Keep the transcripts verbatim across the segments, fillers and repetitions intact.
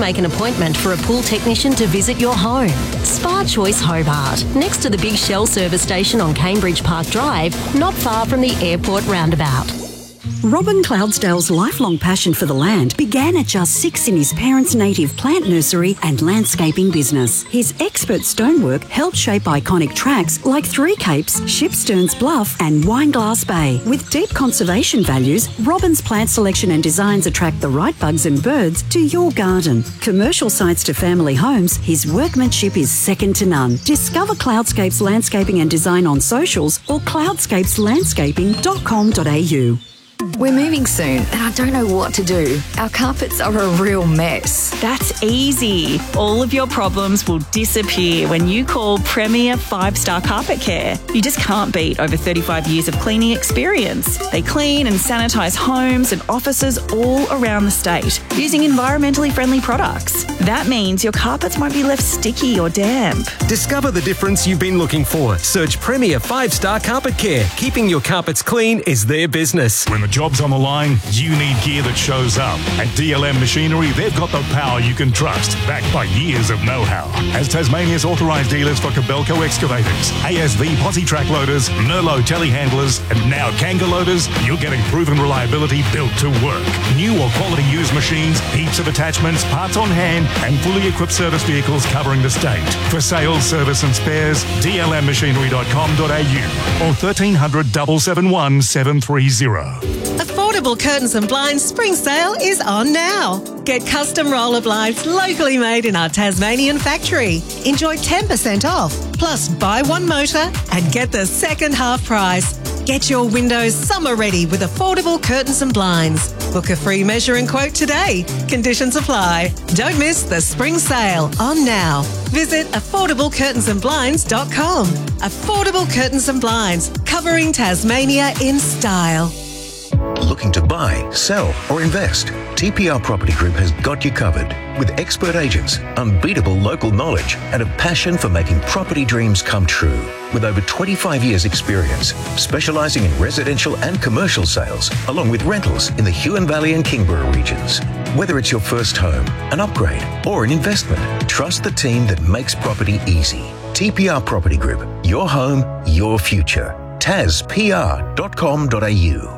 make an appointment for a pool technician to visit your home. Spa Choice Hobart, next to the big Shell service station on Cambridge Park Drive, not far from the airport roundabout. Robin Cloudsdale's lifelong passion for the land began at just six in his parents' native plant nursery and landscaping business. His expert stonework helped shape iconic tracks like Three Capes, Shipsterns Bluff and Wineglass Bay. With deep conservation values, Robin's plant selection and designs attract the right bugs and birds to your garden. Commercial sites to family homes, his workmanship is second to none. Discover Cloudscapes Landscaping and Design on socials or cloudscapes landscaping dot com dot a u. We're moving soon and I don't know what to do. Our carpets are a real mess. That's easy. All of your problems will disappear when you call Premier five star Carpet Care. You just can't beat over thirty-five years of cleaning experience. They clean and sanitise homes and offices all around the state using environmentally friendly products. That means your carpets won't be left sticky or damp. Discover the difference you've been looking for. Search Premier five star Carpet Care. Keeping your carpets clean is their business. When the job's on the line, you need gear that shows up. At D L M Machinery, they've got the power you can trust, backed by years of know-how. As Tasmania's authorised dealers for Kobelco excavators, A S V posi track loaders, Nerlo telehandlers, and now Kanga loaders, you're getting proven reliability built to work. New or quality used machines, heaps of attachments, parts on hand, and fully equipped service vehicles covering the state. For sales, service and spares, d l m machinery dot com dot a u or thirteen hundred, seven seven one, seven three zero. Affordable Curtains and Blinds spring sale is on now. Get custom roller blinds locally made in our Tasmanian factory. Enjoy ten percent off, plus buy one motor and get the second half price. Get your windows summer ready with Affordable Curtains and Blinds. Book a free measure and quote today. Conditions apply. Don't miss the spring sale on now. Visit affordable curtains and blinds dot com. Affordable Curtains and Blinds, covering Tasmania in style. Looking to buy, sell or invest? T P R Property Group has got you covered. With expert agents, unbeatable local knowledge and a passion for making property dreams come true. With over twenty-five years experience, specialising in residential and commercial sales, along with rentals in the Huon Valley and Kingborough regions. Whether it's your first home, an upgrade or an investment, trust the team that makes property easy. T P R Property Group, your home, your future. tas p r dot com dot a u.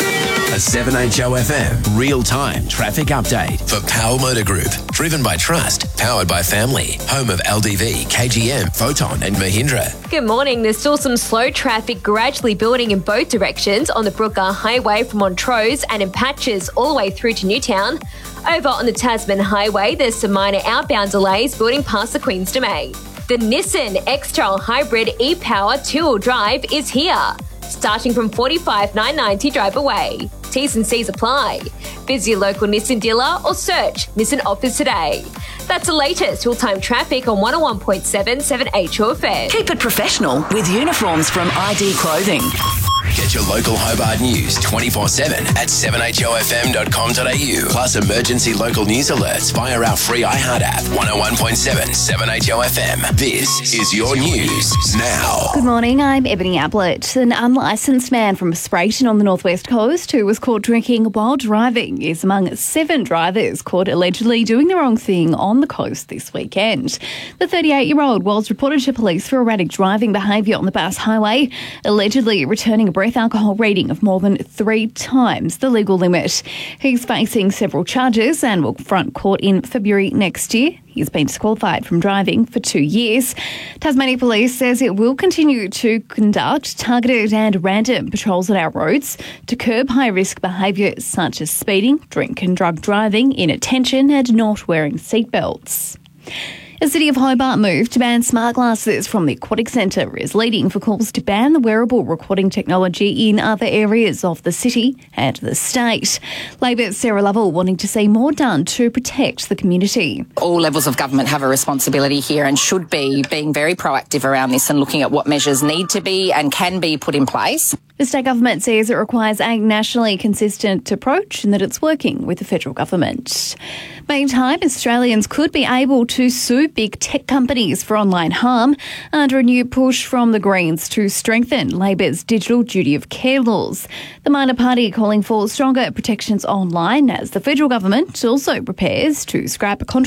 A seven H O F M real-time traffic update for Powell Motor Group. Driven by trust, powered by family. Home of L D V, K G M, Photon and Mahindra. Good morning. There's still some slow traffic gradually building in both directions on the Brooker Highway from Montrose and in patches all the way through to Newtown. Over on the Tasman Highway, there's some minor outbound delays building past the Queen's Domain. The Nissan X-Trail Hybrid e-Power two-wheel drive is here, starting from forty-five thousand nine hundred ninety drive away. T's and C's apply. Visit your local Nissan dealer or search Nissan offers today. That's the latest real-time traffic on one oh one point seven, seven H O F M. Keep it professional with uniforms from I D Clothing. Get your local Hobart news twenty-four seven at seven h o f m dot com dot a u. Plus emergency local news alerts via our free iHeart app. one oh one point seven, seven H O F M. This is your news now. Good morning, I'm Ebony Ablett. An unlicensed man from Sprayton on the northwest coast who was caught drinking while driving is among seven drivers caught allegedly doing the wrong thing on the coast this weekend. The thirty-eight-year-old was reported to police for erratic driving behaviour on the Bass Highway, allegedly returning a breath alcohol reading of more than three times the legal limit. He's facing several charges and will front court in February next year. He's been disqualified from driving for two years. Tasmania Police says it will continue to conduct targeted and random patrols on our roads to curb high-risk behaviour such as speeding, drink and drug driving, inattention and not wearing seatbelts. A City of Hobart move to ban smart glasses from the Aquatic Centre is leading for calls to ban the wearable recording technology in other areas of the city and the state. Labor's Sarah Lovell wanting to see more done to protect the community. All levels of government have a responsibility here and should be being very proactive around this and looking at what measures need to be and can be put in place. The state government says it requires a nationally consistent approach and that it's working with the federal government. Meantime, Australians could be able to sue big tech companies for online harm under a new push from the Greens to strengthen Labor's digital duty of care laws. The minor party calling for stronger protections online as the federal government also prepares to scrap a contract